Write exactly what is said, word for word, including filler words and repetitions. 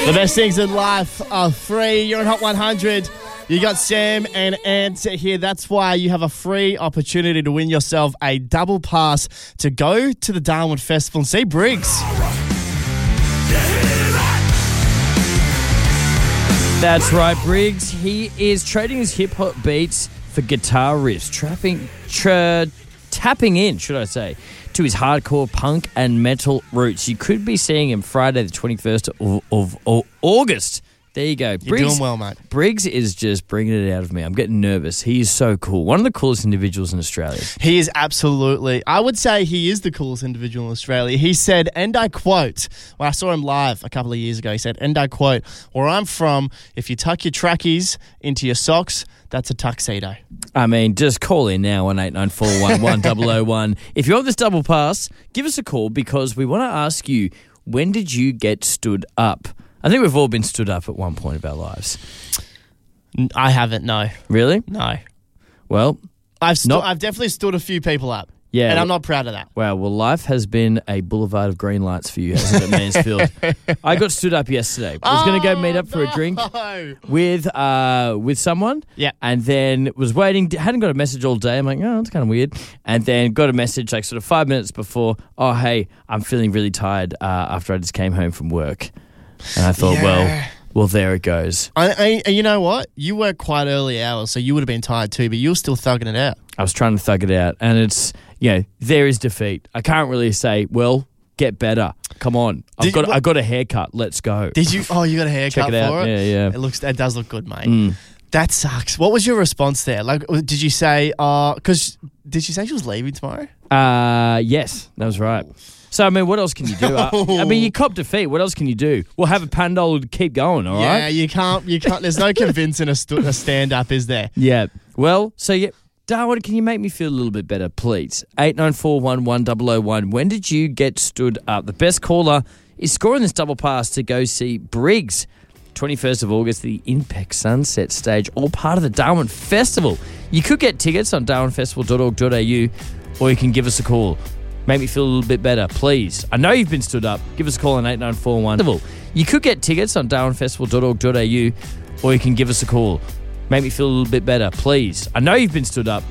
The best things in life are free. You're on Hot one hundred. You got Sam and Ant here. That's why you have a free opportunity to win yourself a double pass to go to the Darwin Festival and see Briggs. That's right, Briggs. He is trading his hip-hop beats for guitar riffs, trapping, tra- tapping in, should I say, to his hardcore punk and metal roots. You could be seeing him Friday the twenty-first of, of, of August. There you go. You're Briggs, doing well, mate. Briggs is just bringing it out of me. I'm getting nervous. He is so cool. One of the coolest individuals in Australia. He is absolutely, I would say he is the coolest individual in Australia. He said, and I quote, when I saw him live a couple of years ago, he said, and I quote, where I'm from, if you tuck your trackies into your socks, that's a tuxedo. I mean, just call in now, one eight nine four one one zero zero one. If you want this double pass, give us a call because we want to ask you, when did you get stood up? I think we've all been stood up at one point of our lives. I haven't, no. Really? No. Well, I've stu- not- I've definitely stood a few people up. Yeah, And I'm well- not proud of that. Wow, well, life has been a boulevard of green lights for you, hasn't it, Mansfield? I got stood up yesterday. I was going to go meet up for a drink No. with uh, with someone. Yeah. And then was waiting, hadn't got a message all day. I'm like, oh, that's kind of weird. And then got a message like sort of five minutes before, oh, hey, I'm feeling really tired uh, after I just came home from work. And I thought, Yeah. well, well, there it goes. I, I, you know what? You work quite early hours, so you would have been tired too, but you were still thugging it out. I was trying to thug it out. And it's, you know, there is defeat. I can't really say, well, get better. Come on. I've Did got you- I got a haircut. Let's go. Did you? Oh, you got a haircut Check it out. for it? Yeah, yeah. It looks. It does look good, mate. Mm. That sucks. What was your response there? Like, did you say? Uh, because did she say she was leaving tomorrow? Uh, yes, that was right. So, I mean, what else can you do? I, I mean, you cop defeat. What else can you do? We'll have a pandol to keep going, all right? Yeah, you can't. You can't. There's no convincing a, stu- a stand-up, is there? Yeah. Well, so, yeah. Darwin, can you make me feel a little bit better, please? eight nine four one one zero zero one. When did you get stood up? The best caller is scoring this double pass to go see Briggs. twenty-first of August, the Impact Sunset Stage, all part of the Darwin Festival. You could get tickets on darwin festival dot org dot a u or you can give us a call. Make me feel a little bit better, please. I know you've been stood up. Give us a call on eight nine four one. You could get tickets on darwin festival dot org dot a u or you can give us a call. Make me feel a little bit better, please. I know you've been stood up.